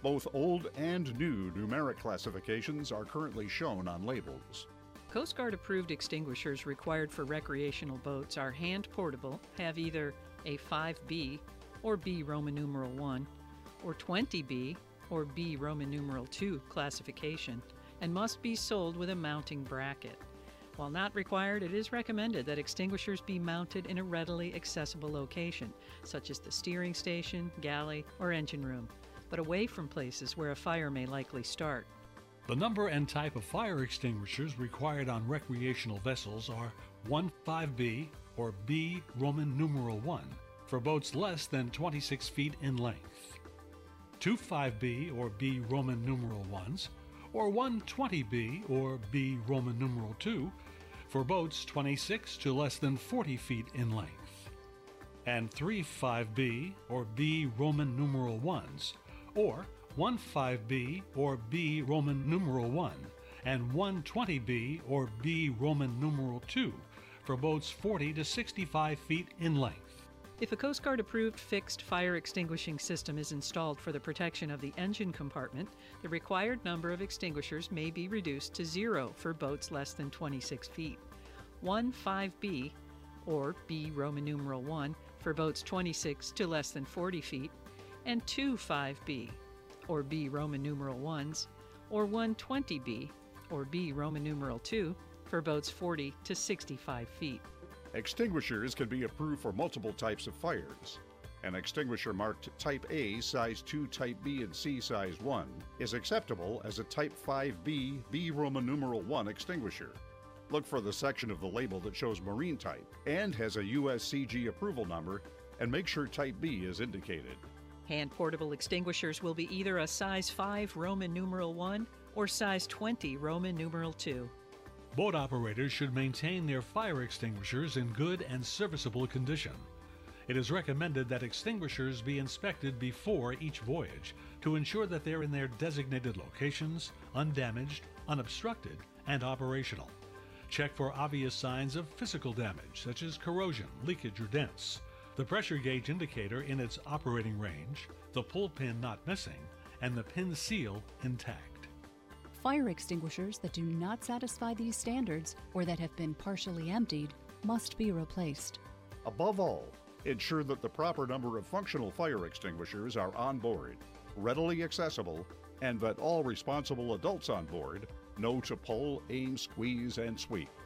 Both old and new numeric classifications are currently shown on labels. Coast Guard approved extinguishers required for recreational boats are hand portable, have either a 5B or B Roman numeral 1, or 20B or B Roman numeral 2 classification, and must be sold with a mounting bracket. While not required, it is recommended that extinguishers be mounted in a readily accessible location, such as the steering station, galley, or engine room, but away from places where a fire may likely start. The number and type of fire extinguishers required on recreational vessels are 15B or B Roman numeral 1 for boats less than 26 feet in length, 25B or B Roman numeral 1s, or 120B or B Roman numeral 2 for boats 26 to less than 40 feet in length, and 35B or B Roman numeral 1s, or 15B or B Roman numeral 1 and 120B or B Roman numeral 2 for boats 40 to 65 feet in length. If a Coast Guard approved fixed fire extinguishing system is installed for the protection of the engine compartment, the required number of extinguishers may be reduced to 0 for boats less than 26 feet, 15B or B Roman numeral 1 for boats 26 to less than 40 feet, and 25B or B Roman numeral 1s, or 120B or B Roman numeral 2 for boats 40 to 65 feet. Extinguishers can be approved for multiple types of fires. An extinguisher marked Type A, Size 2, Type B, and C, Size 1 is acceptable as a Type 5B, B Roman numeral 1 extinguisher. Look for the section of the label that shows marine type and has a USCG approval number, and make sure Type B is indicated. Hand-portable extinguishers will be either a size 5 Roman numeral 1 or size 20 Roman numeral 2. Boat operators should maintain their fire extinguishers in good and serviceable condition. It is recommended that extinguishers be inspected before each voyage to ensure that they're in their designated locations, undamaged, unobstructed, and operational. Check for obvious signs of physical damage, such as corrosion, leakage, or dents, the pressure gauge indicator in its operating range, the pull pin not missing, and the pin seal intact. Fire extinguishers that do not satisfy these standards or that have been partially emptied must be replaced. Above all, ensure that the proper number of functional fire extinguishers are on board, readily accessible, and that all responsible adults on board know to pull, aim, squeeze, and sweep.